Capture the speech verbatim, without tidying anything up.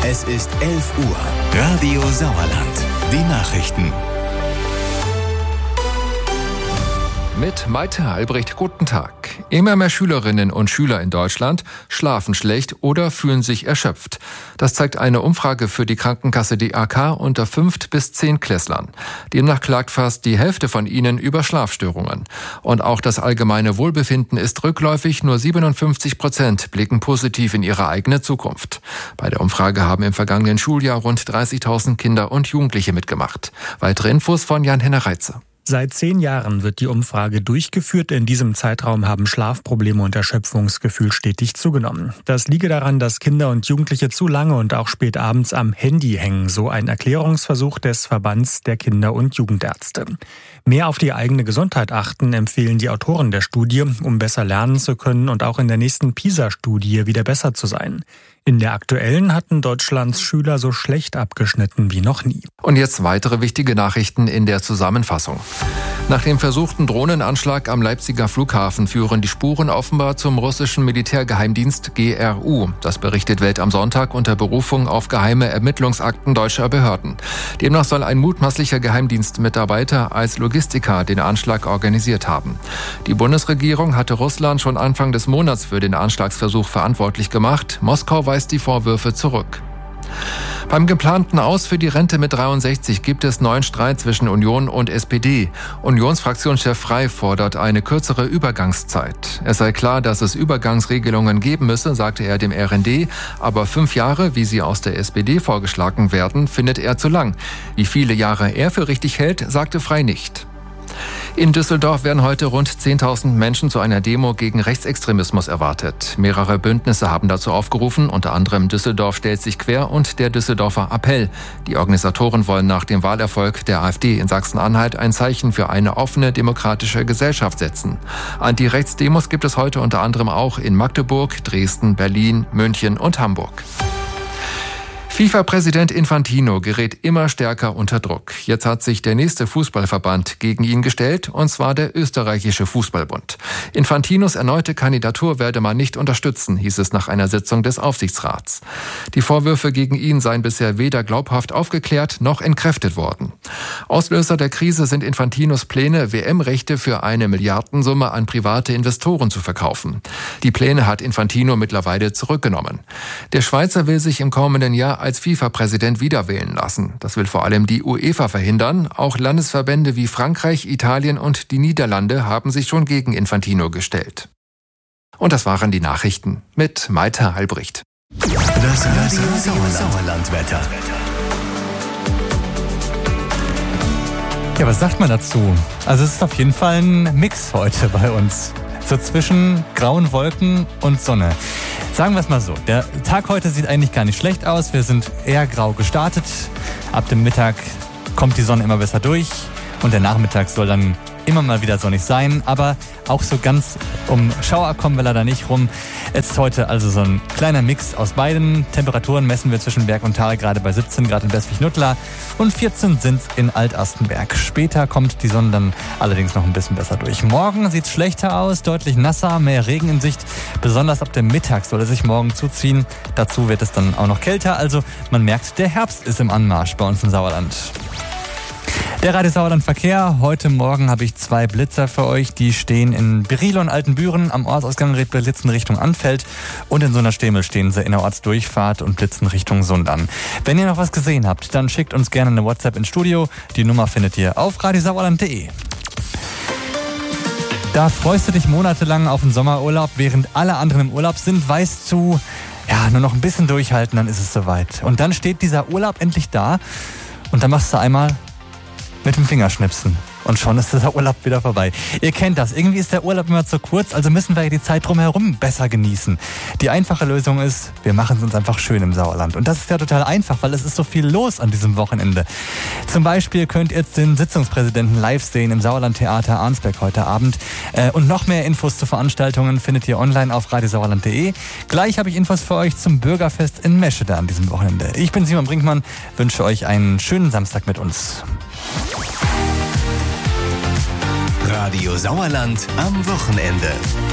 Es ist elf Uhr. Radio Sauerland. Die Nachrichten. Mit Maite Albrecht, guten Tag. Immer mehr Schülerinnen und Schüler in Deutschland schlafen schlecht oder fühlen sich erschöpft. Das zeigt eine Umfrage für die Krankenkasse D A K unter fünft bis Zehntklässlern. Demnach klagt fast die Hälfte von ihnen über Schlafstörungen. Und auch das allgemeine Wohlbefinden ist rückläufig. Nur siebenundfünfzig Prozent blicken positiv in ihre eigene Zukunft. Bei der Umfrage haben im vergangenen Schuljahr rund dreißigtausend Kinder und Jugendliche mitgemacht. Weitere Infos von Jan-Henner Reitze. Seit zehn Jahren wird die Umfrage durchgeführt. In diesem Zeitraum haben Schlafprobleme und Erschöpfungsgefühl stetig zugenommen. Das liege daran, dass Kinder und Jugendliche zu lange und auch spät abends am Handy hängen, so ein Erklärungsversuch des Verbands der Kinder- und Jugendärzte. Mehr auf die eigene Gesundheit achten, empfehlen die Autoren der Studie, um besser lernen zu können und auch in der nächsten PISA-Studie wieder besser zu sein. In der aktuellen hatten Deutschlands Schüler so schlecht abgeschnitten wie noch nie. Und jetzt weitere wichtige Nachrichten in der Zusammenfassung. Nach dem versuchten Drohnenanschlag am Leipziger Flughafen führen die Spuren offenbar zum russischen Militärgeheimdienst G R U. Das berichtet Welt am Sonntag unter Berufung auf geheime Ermittlungsakten deutscher Behörden. Demnach soll ein mutmaßlicher Geheimdienstmitarbeiter als Logistiker den Anschlag organisiert haben. Die Bundesregierung hatte Russland schon Anfang des Monats für den Anschlagsversuch verantwortlich gemacht. Moskau weist die Vorwürfe zurück. Beim geplanten Aus für die Rente mit dreiundsechzig gibt es neuen Streit zwischen Union und S P D. Unionsfraktionschef Frey fordert eine kürzere Übergangszeit. Es sei klar, dass es Übergangsregelungen geben müsse, sagte er dem R N D. Aber fünf Jahre, wie sie aus der S P D vorgeschlagen werden, findet er zu lang. Wie viele Jahre er für richtig hält, sagte Frey nicht. In Düsseldorf werden heute rund zehntausend Menschen zu einer Demo gegen Rechtsextremismus erwartet. Mehrere Bündnisse haben dazu aufgerufen, unter anderem Düsseldorf stellt sich quer und der Düsseldorfer Appell. Die Organisatoren wollen nach dem Wahlerfolg der AfD in Sachsen-Anhalt ein Zeichen für eine offene, demokratische Gesellschaft setzen. Anti-Rechts-Demos gibt es heute unter anderem auch in Magdeburg, Dresden, Berlin, München und Hamburg. FIFA-Präsident Infantino gerät immer stärker unter Druck. Jetzt hat sich der nächste Fußballverband gegen ihn gestellt, und zwar der österreichische Fußballbund. Infantinos erneute Kandidatur werde man nicht unterstützen, hieß es nach einer Sitzung des Aufsichtsrats. Die Vorwürfe gegen ihn seien bisher weder glaubhaft aufgeklärt noch entkräftet worden. Auslöser der Krise sind Infantinos Pläne, W M-Rechte für eine Milliardensumme an private Investoren zu verkaufen. Die Pläne hat Infantino mittlerweile zurückgenommen. Der Schweizer will sich im kommenden Jahr als FIFA-Präsident wiederwählen lassen. Das will vor allem die UEFA verhindern. Auch Landesverbände wie Frankreich, Italien und die Niederlande haben sich schon gegen Infantino gestellt. Und das waren die Nachrichten mit Maite Albrecht. Das Radio Sauerland-Wetter. Ja, was sagt man dazu? Also es ist auf jeden Fall ein Mix heute bei uns. So zwischen grauen Wolken und Sonne. Sagen wir es mal so, der Tag heute sieht eigentlich gar nicht schlecht aus. Wir sind eher grau gestartet. Ab dem Mittag kommt die Sonne immer besser durch. Und der Nachmittag soll dann immer mal wieder sonnig sein. Aber auch so ganz um Schauer kommen wir leider nicht rum. Es ist heute also so ein kleiner Mix aus beiden. Temperaturen messen wir zwischen Berg und Tal gerade bei siebzehn Grad in Westwig-Nuttlar und vierzehn sind es in Alt-Astenberg. Später kommt die Sonne dann allerdings noch ein bisschen besser durch. Morgen sieht es schlechter aus, deutlich nasser, mehr Regen in Sicht. Besonders ab dem Mittag soll es sich morgen zuziehen. Dazu wird es dann auch noch kälter. Also man merkt, der Herbst ist im Anmarsch bei uns im Sauerland. Der Radio Sauerland Verkehr. Heute Morgen habe ich zwei Blitzer für euch. Die stehen in Berilo und Altenbüren am Ortsausgang, blitzen Richtung Anfeld. Und in Sunderstemmel stehen sie in der Ortsdurchfahrt und blitzen Richtung Sundern. Wenn ihr noch was gesehen habt, dann schickt uns gerne eine WhatsApp ins Studio. Die Nummer findet ihr auf radiosauerland punkt de. Da freust du dich monatelang auf den Sommerurlaub, während alle anderen im Urlaub sind, weißt du, ja, nur noch ein bisschen durchhalten, dann ist es soweit. Und dann steht dieser Urlaub endlich da und dann machst du einmal mit dem Fingerschnipsen. Und schon ist der Urlaub wieder vorbei. Ihr kennt das. Irgendwie ist der Urlaub immer zu kurz, also müssen wir die Zeit drumherum besser genießen. Die einfache Lösung ist, wir machen es uns einfach schön im Sauerland. Und das ist ja total einfach, weil es ist so viel los an diesem Wochenende. Zum Beispiel könnt ihr jetzt den Sitzungspräsidenten live sehen im Sauerland-Theater Arnsberg heute Abend. Und noch mehr Infos zu Veranstaltungen findet ihr online auf radiosauerland punkt de. Gleich habe ich Infos für euch zum Bürgerfest in Meschede an diesem Wochenende. Ich bin Simon Brinkmann, wünsche euch einen schönen Samstag mit uns. Radio Sauerland am Wochenende.